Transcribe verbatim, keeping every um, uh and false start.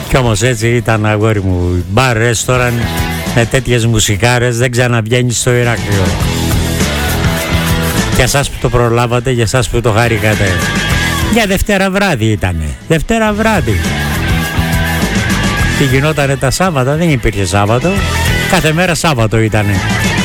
Κι όμως έτσι ήταν, αγόρι μου. Μπαρ, ρέστοραν με τέτοιες μουσικάρες δεν ξαναβγαίνει στο Ηράκλειο. Για εσάς που το προλάβατε, για εσάς που το χαρήκατε. Για Δευτέρα βράδυ ήτανε. Δευτέρα βράδυ. Τι γινότανε τα Σάββατα, δεν υπήρχε Σάββατο. Κάθε μέρα Σάββατο ήτανε.